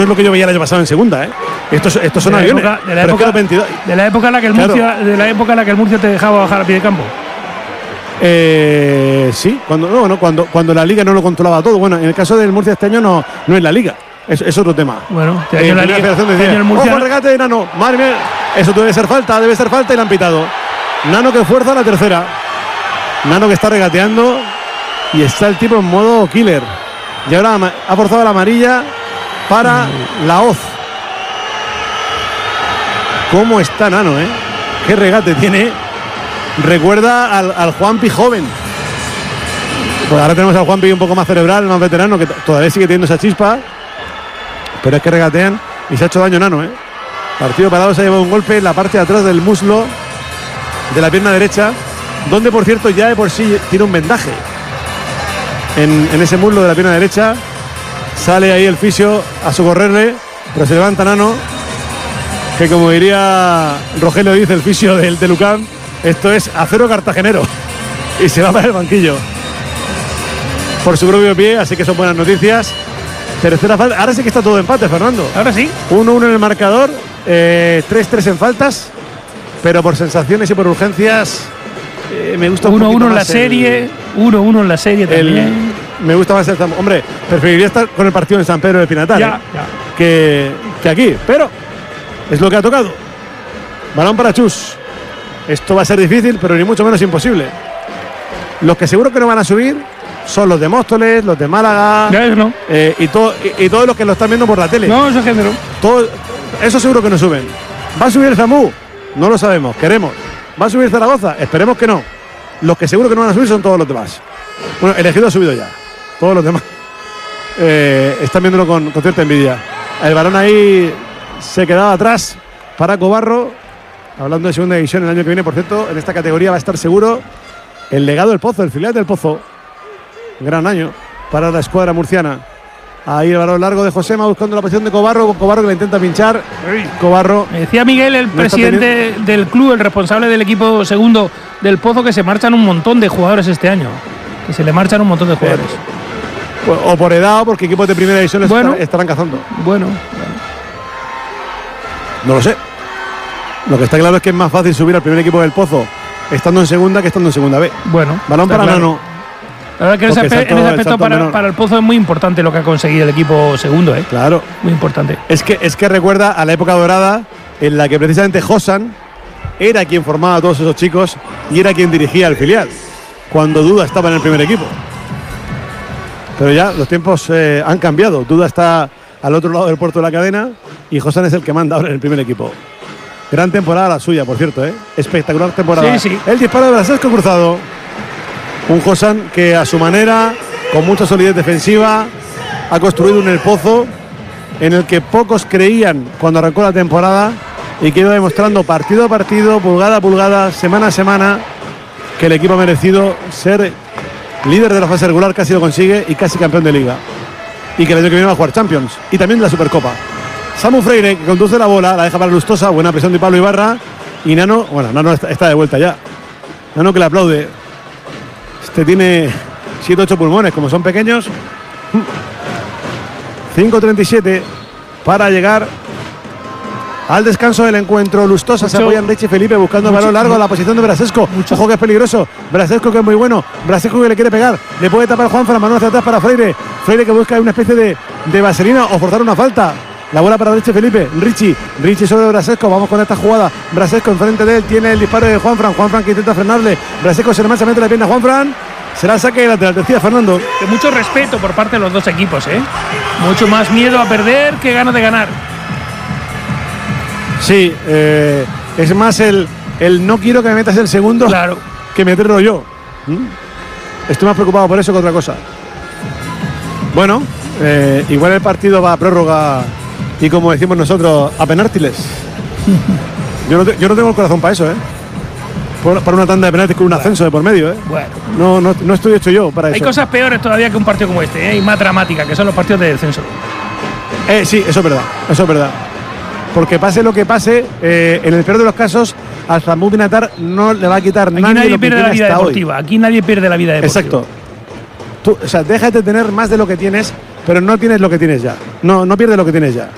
lo que yo veía el año pasado en segunda, ¿eh? Estos son aviones. De la época en la que el Murcia, de la época en la que el Murcia te dejaba bajar a pie de campo. Sí, cuando la Liga no lo controlaba todo. Bueno, en el caso del Murcia este año no es la Liga. Es otro tema. Bueno, este año la Liga. El Murcia. ¡Ojo, regate de Nano! Madre mía, eso debe ser falta y la han pitado. Nano que fuerza la tercera. Nano que está regateando y está el tipo en modo killer. Y ahora ha forzado la amarilla para la hoz. ¿Cómo está Nano, eh? Qué regate tiene. Recuerda al Juanpi joven. Pues ahora tenemos al Juanpi un poco más cerebral, más veterano, que todavía sigue teniendo esa chispa. Pero es que regatean y se ha hecho daño Nano, ¿eh? Partido parado, se ha llevado un golpe en la parte de atrás del muslo de la pierna derecha, donde por cierto ya de por sí tiene un vendaje en ese muslo de la pierna derecha. Sale ahí el fisio a socorrerle, pero se levanta Nano, que como diría Rogelio, dice el fisio de Lucán, esto es acero cartagenero, y se va para el banquillo por su propio pie, así que son buenas noticias. Tercera falta, ahora sí que está todo empate, Fernando. Ahora sí. 1-1 en el marcador, 3-3 en faltas, pero por sensaciones y por urgencias me gusta 1-1 en la serie, 1-1 en la serie también. Me gusta más el hombre, preferiría estar con el partido en San Pedro de Pinatar que aquí, pero es lo que ha tocado. Balón para Chus. Esto va a ser difícil, pero ni mucho menos imposible. Los que seguro que no van a subir son los de Móstoles, los de Málaga, no. y todos los que lo están viendo por la tele. No, eso es género. Eso seguro que no suben. ¿Va a subir Zamú? No lo sabemos, queremos. ¿Va a subir Zaragoza? Esperemos que no. Los que seguro que no van a subir son todos los demás. Bueno, el Ejido ha subido ya. Todos los demás están viéndolo con cierta envidia. El balón ahí se quedaba atrás para Cobarro. Hablando de segunda división el año que viene, por cierto, en esta categoría va a estar seguro el Legado del Pozo, el filial del Pozo. Gran año para la escuadra murciana. Ahí el balón largo de Josema buscando la posición de Cobarro. Cobarro que le intenta pinchar. Cobarro. Me decía Miguel, el presidente del club, el responsable del equipo segundo del Pozo, que se marchan un montón de jugadores este año. Que se le marchan un montón de jugadores. O por edad o porque equipos de primera división estarán cazando. Bueno. No lo sé. Lo que está claro es que es más fácil subir al primer equipo del Pozo estando en segunda que estando en segunda B. Bueno. Balón para claro. Nano. La verdad que en ese aspecto para el Pozo es muy importante lo que ha conseguido el equipo segundo, ¿eh? Claro. Muy importante. Es que recuerda a la época dorada en la que precisamente Josan era quien formaba a todos esos chicos y era quien dirigía el filial, cuando Duda estaba en el primer equipo. Pero ya los tiempos han cambiado. Duda está al otro lado del puerto de la cadena y Josan es el que manda ahora en el primer equipo. Gran temporada la suya, por cierto, ¿eh? Espectacular temporada. Sí. El disparo de Brasesco cruzado. Un Josan que a su manera, con mucha solidez defensiva, ha construido un El Pozo en el que pocos creían cuando arrancó la temporada y que iba demostrando partido a partido, pulgada a pulgada, semana a semana, que el equipo ha merecido ser líder de la fase regular, casi lo consigue, y casi campeón de liga. Y que el año que viene va a jugar Champions y también la Supercopa. Samu Freire, que conduce la bola, la deja para Lustosa, buena presión de Pablo Ibarra. Y Nano, Nano está de vuelta ya. Nano que le aplaude. Este tiene 7-8 pulmones, como son pequeños. 5:37 para llegar al descanso del encuentro. Lustosa se apoya en Richie Felipe buscando el balón largo a la posición de Brasesco. Ojo que es peligroso. Brasesco que es muy bueno. Brasesco que le quiere pegar. Le puede tapar Juanfran. Balón hacia atrás para Freire. Freire que busca una especie de vaselina o forzar una falta. La bola para Richie Felipe. Richie sobre Brasesco. Vamos con esta jugada. Brasesco enfrente de él. Tiene el disparo de Juanfran. Juanfran que intenta frenarle. Brasesco se le marcha, mete la pierna a Juanfran. Será el saque de lateral, decía Fernando. De mucho respeto por parte de los dos equipos, ¿eh? Mucho más miedo a perder que ganas de ganar. Sí, es más el no quiero que me metas el segundo, claro, que meterlo yo. Estoy más preocupado por eso que otra cosa. Bueno, igual el partido va a prórroga y, como decimos nosotros, a penártiles. Yo no tengo el corazón para eso, ¿eh? Para una tanda de penaltis con un ascenso de por medio, ¿eh? Bueno. No estoy hecho yo para eso. Hay cosas peores todavía que un partido como este, ¿eh? Y más dramáticas, que son los partidos de descenso. Sí, eso es verdad. Porque pase lo que pase, en el peor de los casos, al Zambu Pinatar no le va a quitar aquí nadie nadie lo que pierde la vida deportiva. Hoy. Aquí nadie pierde la vida deportiva. Exacto. Tú, déjate tener más de lo que tienes, pero no tienes lo que tienes ya. No pierdes lo que tienes ya.